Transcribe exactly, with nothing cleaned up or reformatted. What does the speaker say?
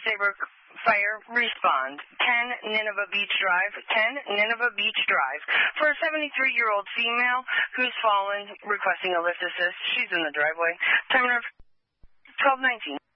Sabre Fire, respond. ten Nineveh Beach Drive, ten Nineveh Beach Drive. For a seventy-three-year-old female who's fallen, requesting a lift assist. She's in the driveway. Time twelve nineteen.